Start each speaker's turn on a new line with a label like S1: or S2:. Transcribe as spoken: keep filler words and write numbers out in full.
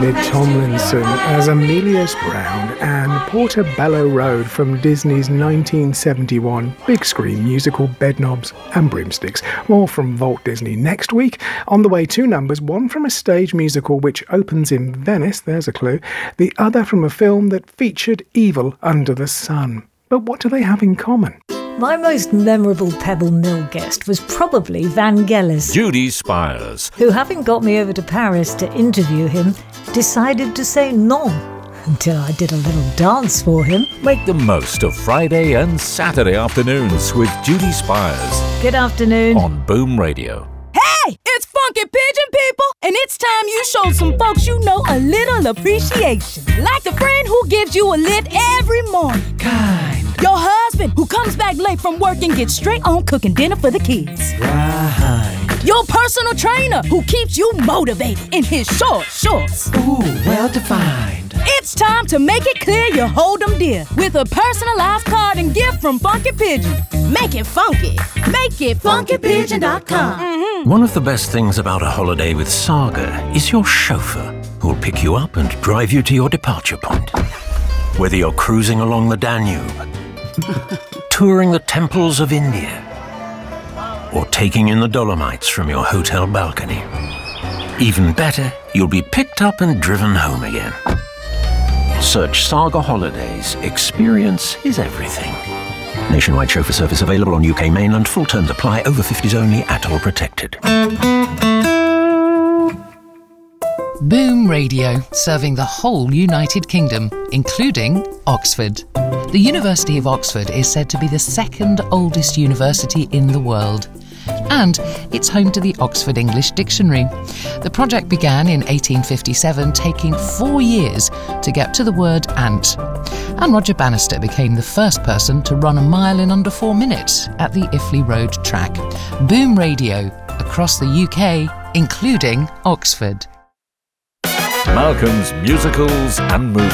S1: Tomlinson as Amelius Brown and Portobello Road from Disney's nineteen seventy-one big screen musical Bedknobs and Broomsticks. More from Vault Disney next week. On the way, two numbers, one from a stage musical which opens in Venice, there's a clue, the other from a film that featured evil under the sun. But what do they have in common?
S2: My most memorable Pebble Mill guest was probably Vangelis,
S3: Judy Spires,
S2: who, having got me over to Paris to interview him, decided to say non until I did a little dance for him.
S3: Make the most of Friday and Saturday afternoons with Judy Spires.
S2: Good afternoon.
S3: On Boom Radio.
S4: Hey, it's Funky Pigeon, people, and it's time you showed some folks you know a little appreciation. Like the friend who gives you a lift every morning.
S5: Kind.
S4: Your husband who comes back late from work and gets straight on cooking dinner for the kids.
S5: Right.
S4: Your personal trainer who keeps you motivated in his short shorts.
S5: Ooh, well defined.
S4: It's time to make it clear you hold them dear with a personalized card and gift from Funky Pigeon. Make it funky. Make it funky pigeon dot com. Mm-hmm.
S6: One of the best things about a holiday with Saga is your chauffeur, who'll pick you up and drive you to your departure point. Whether you're cruising along the Danube, touring the temples of India, or taking in the Dolomites from your hotel balcony. Even better, you'll be picked up and driven home again. Search Saga Holidays. Experience is everything. Nationwide chauffeur service available on U K mainland. Full terms apply. Over fifties only. Atoll protected.
S7: Boom Radio, serving the whole United Kingdom, including Oxford. The University of Oxford is said to be the second oldest university in the world. And it's home to the Oxford English Dictionary. The project began in eighteen fifty-seven, taking four years to get to the word ant. And Roger Bannister became the first person to run a mile in under four minutes at the Iffley Road track. Boom Radio, across the U K, including Oxford.
S3: Malcolm's Musicals and Movies.